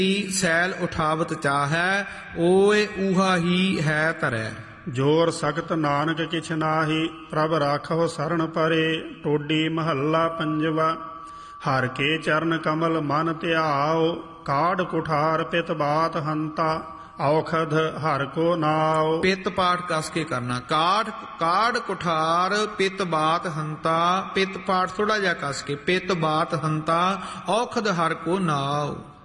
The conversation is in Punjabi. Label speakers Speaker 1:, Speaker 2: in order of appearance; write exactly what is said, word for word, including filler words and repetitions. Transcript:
Speaker 1: ਸੈਲ ਉਠਾਵਤ ਚਾਹੈ ਓਏ ਊਹਾ ਹੀ ਹੈ ਧਰੈ।
Speaker 2: ਜੋਰ ਸਖਤ ਨਾਨਕ ਕਿਛ ਨਾਹੀ ਪ੍ਰਭ ਰਾਖੋ ਸਰਣ ਪਰੇ। ਟੋਡੀ ਮਹੱਲਾ ਪੰਜਵਾ। ਹਰ ਕੇ ਚਰਨ ਕਮਲ ਮਨ ਧਿਆਓ ਕਾਢ ਕੁਠਾਰ ਪਿਤ ਬਾਤ ਹੰਤਾ ਔਖਦ ਹਰ ਕੋ ਨਾਉ।
Speaker 1: ਪਿੱਤ ਪਾਠ ਕਸ ਕੇ ਕਰਨਾ। ਕਾਠ ਕਾੜ ਕੁਠਾਰ ਪਿੱਤ ਬਾਤ ਹੰਤਾ। ਪਿੱਤ ਪਾਠ ਥੋੜਾ ਜਿਹਾ ਕਸ ਕੇ। ਪਿੱਤ ਬਾਤ ਹੰਤਾ ਔਖਦ ਹਰ ਕੋ ਨਾਉ।